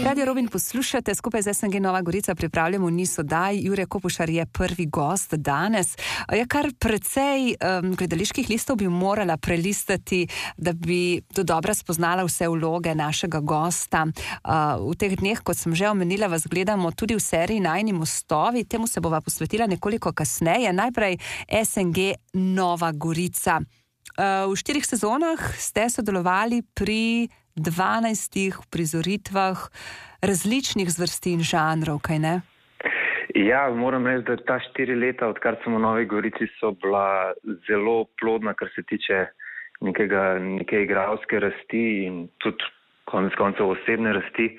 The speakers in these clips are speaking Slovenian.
Radio Robin poslušate, skupaj z SNG Nova Gorica pripravljamo niz oddaj. Jure Kopušar je prvi gost danes. Je kar precej gledaliških listov bi morala prelistati, da bi do dobra spoznala vse vloge našega gosta. V teh dneh, kot sem že omenila, vas gledamo tudi v seriji Najini mostovi. Temu se bova posvetila nekoliko kasneje. Najprej SNG Nova Gorica. V 4 sezonah ste sodelovali pri 12 prizoritvah različnih zvrsti in žanrov, kaj ne? Ja, moram reči, da ta 4 leta, odkar sem v Novi Gorici, so bila zelo plodna, kar se tiče neke igralske rasti in tudi konec koncev osebne rasti.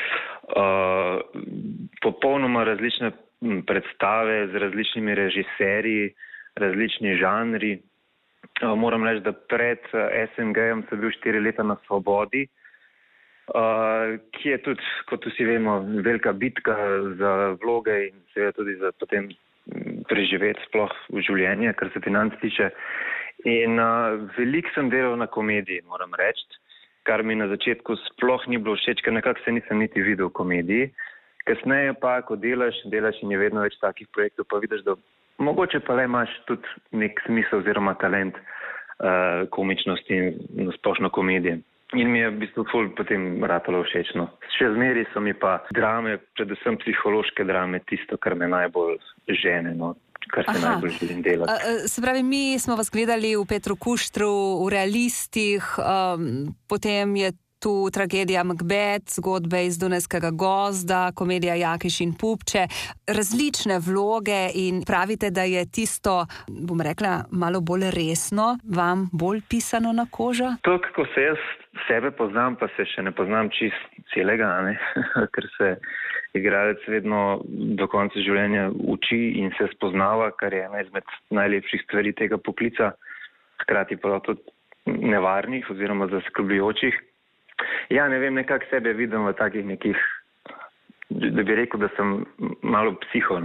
Popolnoma različne predstave z različnimi režiserji, različni žanri. Moram reči, da pred SNG-jem sem bil 4 leta na Svobodi, ki je tudi, kot vsi vemo, velika bitka za vloge in seveda tudi za potem preživeti sploh v življenje, kar se financ tiče. In veliko sem delal na komediji, moram reči, kar mi na začetku sploh ni bilo všeč, ker nekako se nisem niti videl v komediji. Kasneje pa, ko delaš in je vedno več takih projektov, pa vidiš, da mogoče pa le imaš tudi nek smisel oziroma talent komičnosti in splošno komedije. In mi je v bistvu ful potem ratalo všečno. Še zmeri so mi pa drame, predvsem psihološke drame, tisto, kar me najbolj žene, kar se najbolj želim delati. Se pravi, mi smo vas gledali v Petru Kuštru, v Realistih, potem je tu tragedija Macbeth, zgodbe iz Dunajskega gozda, komedija Jakeš in Pupče, različne vloge in pravite, da je tisto, bom rekla, malo bolj resno, vam bolj pisano na kožo? To, kako se jaz sebe poznam, pa se še ne poznam čist celega, ker se igralec vedno do konca življenja uči in se spoznava, kar je ena izmed najlepših stvari tega poklica, hkrati pa tudi nevarnih oziroma zaskrbljujočih. Ja, ne vem, nekako sebe vidim v takih nekih, da bi rekel, da sem malo psiho,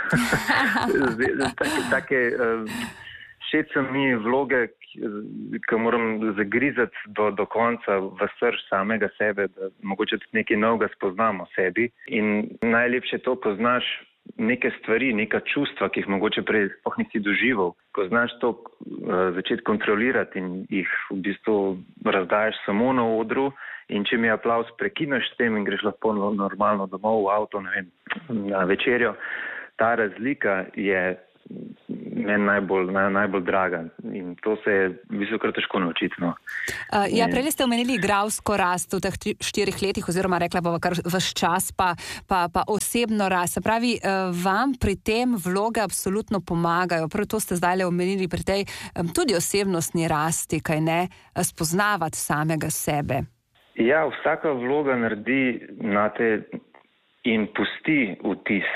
všeč so mi vloge, ki moram zagrizati do konca v srž samega sebe, da mogoče tudi nekaj novega spoznam o sebi. In najlepše to, ko znaš neke stvari, neka čustva, ki jih mogoče prej sploh nisi doživel, ko znaš to začeti kontrolirati in jih v bistvu razdajaš samo na odru, in če mi aplavz prekineš s tem in greš lahko normalno domov v avto, ne vem, na večerjo, ta razlika je meni najbolj draga in to se je v bistvu kar težko naučiti. Ja, prej ste omenili igralsko rast v teh 4 letih, oziroma rekla bova kar vaš čas, pa osebno rast. Se pravi, vam pri tem vloge absolutno pomagajo. Prav to ste zdaj omenili pri tej tudi osebnostni rasti, kaj ne, spoznavati samega sebe. Ja, vsaka vloga naredi nate in pusti vtis.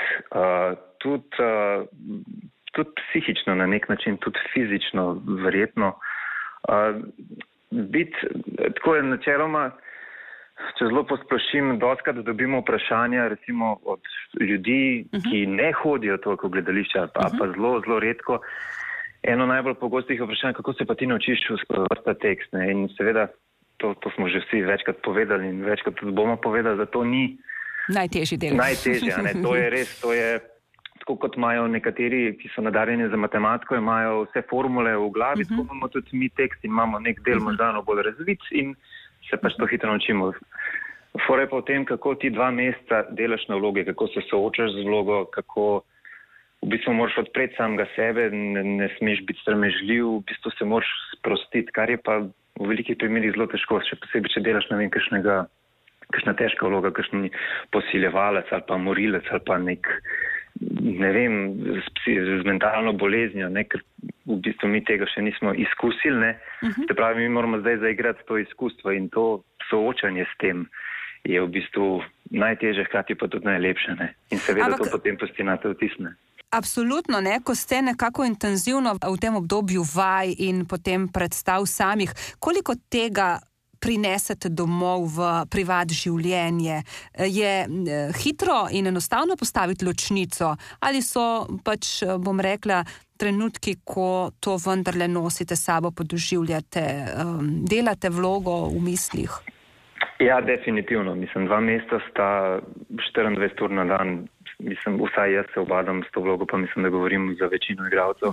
Tudi psihično na nek način, tudi fizično, verjetno. Tako je načeloma, če zelo posplošim, dostikrat dobimo vprašanja recimo od ljudi, ki ne hodijo toliko v gledališče, pa zelo, zelo redko. Eno najbolj pogostih vprašanj, kako se pa ti naučiš vrstati tekst. In seveda, to smo že vsi večkrat povedali in večkrat tudi bomo povedali, da to ni najtežji del. To je res, to je tako kot imajo nekateri, ki so nadarjeni za matematiko, imajo vse formule v glavi, tako imamo tudi mi tekst in imamo nek del možganov bolj razvit in se pač to hitro naučimo. Fora je pa v tem, kako ti 2 meseca delaš na vloge, kako se soočaš z vlogo, kako v bistvu moraš odpreti samega sebe, ne smeš biti sramežljiv, v bistvu se moraš sprostiti, kar je pa v velikih primerih zelo težko, še posebej, če delaš, ne vem, kakšna težka vloga, kakšen posiljevalec ali pa morilec ali pa ne vem, z mentalno boleznijo, ker v bistvu mi tega še nismo izkusili, Se pravi, mi moramo zdaj zaigrati to izkustvo in to soočanje s tem je v bistvu najtežje, hkrati pa tudi najlepše, In seveda to potem postinate vtisne. Absolutno, ko ste nekako intenzivno v tem obdobju vaj in potem predstav samih, koliko tega prinesete domov v privat življenje? Je hitro in enostavno postaviti ločnico? Ali so pač, bom rekla, trenutki, ko to vendarle nosite sabo, podoživljate, delate vlogo v mislih? Ja, definitivno. Mislim, 2 meseca sta 24 ur na dan. Mislim, vsaj jaz se obadam s to vlogo, pa mislim, da govorim za večino igralcev.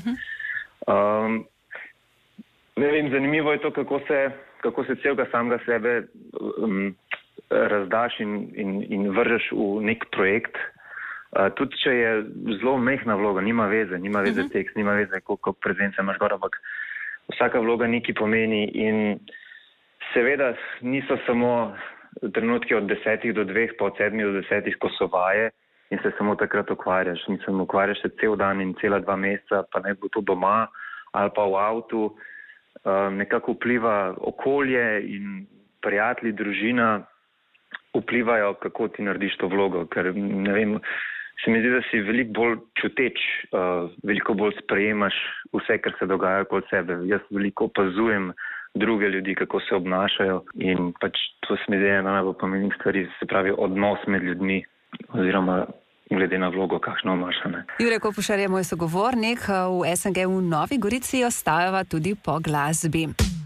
Ne vem, zanimivo je to, kako se celega samega sebe razdaš in vržeš v nek projekt. Tudi če je zelo mehna vloga, nima veze tekst, nima veze, koliko prezence imaš gor, ampak vsaka vloga nekaj pomeni in seveda niso samo trenutki od 10 do 2, pa od 7 do 10, ko so vaje in se samo takrat ukvarjaš. Mislim, ukvarjaš se cel dan in cela 2 meseca, pa ne bo to doma ali pa v avtu. Nekako vpliva okolje in prijatelji, družina vplivajo, kako ti narediš to vlogo, ker ne vem, se mi zdi, da si veliko bolj čuteč, veliko bolj sprejemaš vse, kar se dogaja okoli sebe. Jaz veliko opazujem druge ljudi, kako se obnašajo in pač to se mi zdi ena najbolj pomembnih stvari, se pravi odnos med ljudmi oziroma glede na vlogo, kakšno imaš. Jure Kopušar je moj sogovornik, v SNG v Novi Gorici ostajava tudi po glasbi.